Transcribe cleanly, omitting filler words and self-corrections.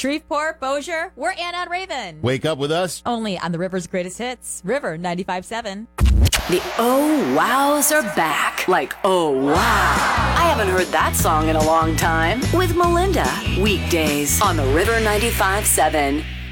Shreveport, Bossier, we're Anna and Raven. Wake up with us. Only on the River's greatest hits, River 95.7. The oh wows are back. Like, oh wow. I haven't heard that song in a long time. With Melinda. Weekdays on the River 95.7.